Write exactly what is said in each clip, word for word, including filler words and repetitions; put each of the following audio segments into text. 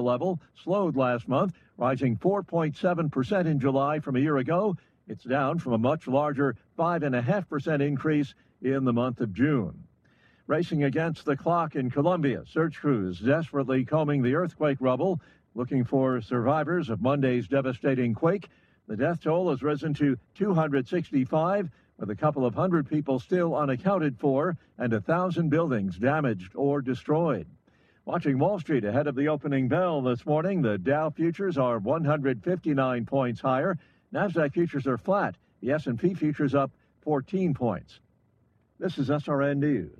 level slowed last month, rising four point seven percent in July from a year ago. It's down from a much larger five point five percent increase in the month of June. Racing against the clock in Colombia, search crews desperately combing the earthquake rubble, looking for survivors of Monday's devastating quake. The death toll has risen to two hundred sixty-five, with a couple of hundred people still unaccounted for and a thousand buildings damaged or destroyed. Watching Wall Street ahead of the opening bell this morning, the Dow futures are one hundred fifty-nine points higher. NASDAQ futures are flat. The S and P futures up fourteen points. This is S R N News.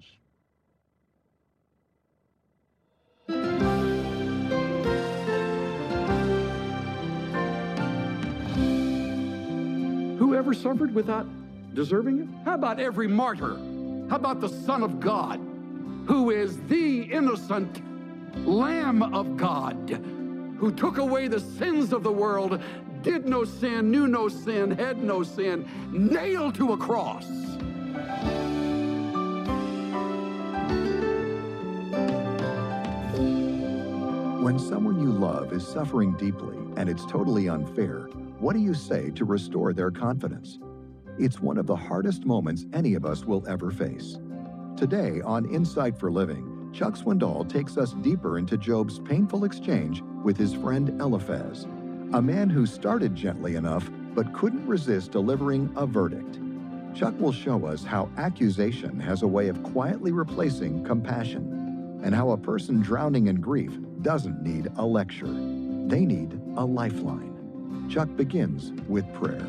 Whoever suffered without deserving it? How about every martyr? How about the Son of God, who is the innocent Lamb of God, who took away the sins of the world, did no sin, knew no sin, had no sin, nailed to a cross? When someone you love is suffering deeply and it's totally unfair, what do you say to restore their confidence? It's one of the hardest moments any of us will ever face. Today on Insight for Living, Chuck Swindoll takes us deeper into Job's painful exchange with his friend Eliphaz, a man who started gently enough but couldn't resist delivering a verdict. Chuck will show us how accusation has a way of quietly replacing compassion, and how a person drowning in grief doesn't need a lecture. They need a lifeline. Chuck begins with prayer.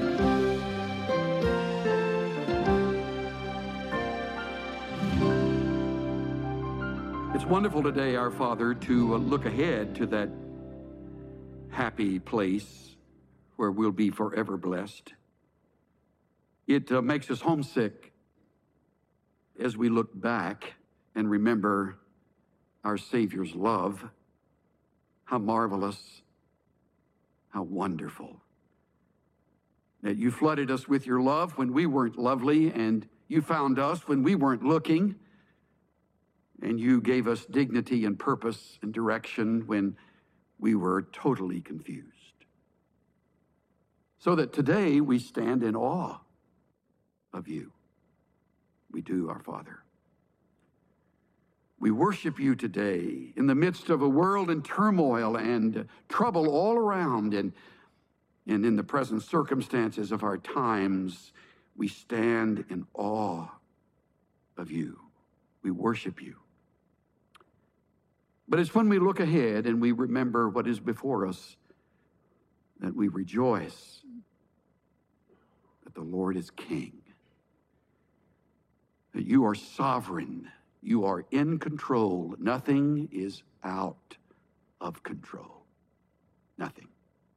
It's wonderful today, our Father, to uh, look ahead to that happy place where we'll be forever blessed. It uh, makes us homesick as we look back and remember our Savior's love. How marvelous, how wonderful that you flooded us with your love when we weren't lovely, and you found us when we weren't looking. And you gave us dignity and purpose and direction when we were totally confused. So that today we stand in awe of you. We do, our Father. We worship you today in the midst of a world in turmoil and trouble all around, and, and in the present circumstances of our times, we stand in awe of you. We worship you. But it's when we look ahead and we remember what is before us that we rejoice that the Lord is King, that you are sovereign, you are in control. Nothing is out of control. Nothing.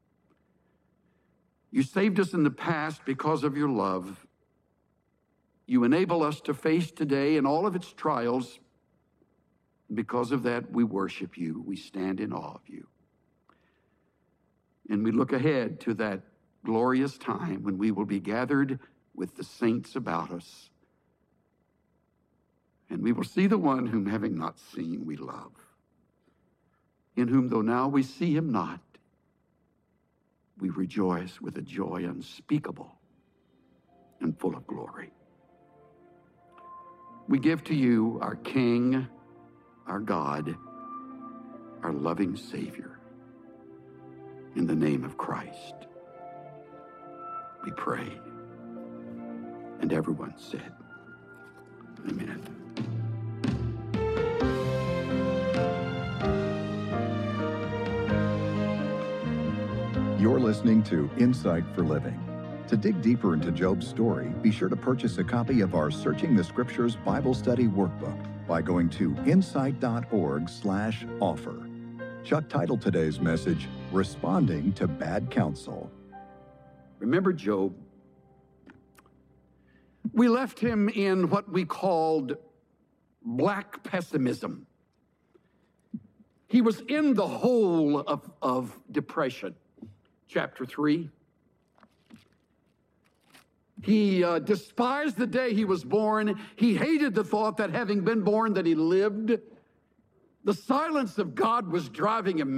You saved us in the past because of your love. You enable us to face today and all of its trials. Because of that, we worship you. We stand in awe of you. And we look ahead to that glorious time when we will be gathered with the saints about us. And we will see the one whom, having not seen, we love. In whom, though now we see him not, we rejoice with a joy unspeakable and full of glory. We give to you our King, our God, our loving Savior. In the name of Christ, we pray. And everyone said, amen. You're listening to Insight for Living. To dig deeper into Job's story, be sure to purchase a copy of our Searching the Scriptures Bible Study Workbook by going to insight.org slash offer. Chuck titled today's message, Responding to Bad Counsel. Remember Job? We left him in what we called black pessimism. He was in the hole of, of depression. Chapter three. He uh, despised the day he was born. He hated the thought that having been born that he lived. The silence of God was driving him